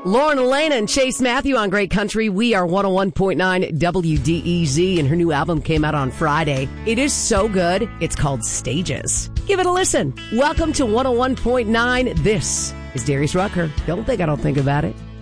Lauren Elena and Chase Matthew on Great Country. We are 101.9 WDEZ, and her new album came out on Friday. It is so good. It's called Stages. Give it a listen. Welcome to 101.9. This is Darius Rucker. Don't think I don't think about it.